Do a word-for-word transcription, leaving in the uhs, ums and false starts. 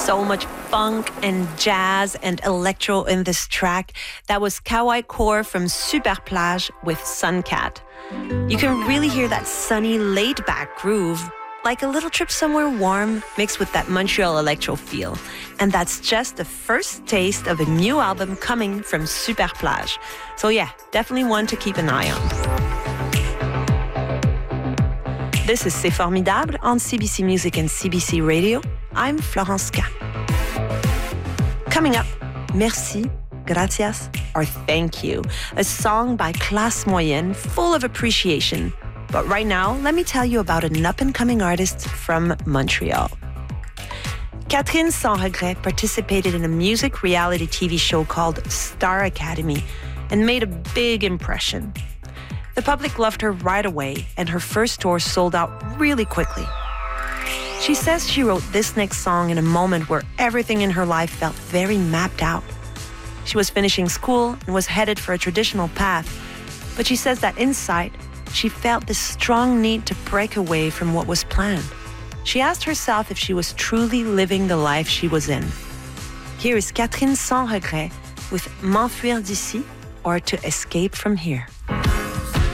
so much funk and jazz and electro in this track. That was Kawaii Core from Super Plage with Suncat. You can really hear that sunny, laid-back groove, like a little trip somewhere warm mixed with that Montreal electro feel. And that's just the first taste of a new album coming from Super Plage. So yeah, definitely one to keep an eye on. This is C'est Formidable on C B C Music and C B C Radio. I'm Florence K. Coming up, Merci, Gracias, or Thank You, a song by Classe Moyenne full of appreciation. But right now, let me tell you about an up-and-coming artist from Montreal. Catherine Sans Regret participated in a music reality T V show called Star Academy and made a big impression. The public loved her right away, and her first tour sold out really quickly. She says she wrote this next song in a moment where everything in her life felt very mapped out. She was finishing school and was headed for a traditional path, but she says that inside, she felt this strong need to break away from what was planned. She asked herself if she was truly living the life she was in. Here is Catherine Sans Regret with M'enfuir d'ici, or To Escape from Here.